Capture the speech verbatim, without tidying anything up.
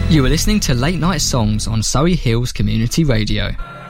You are listening to Late Night Songs on Surrey Hills Community Radio.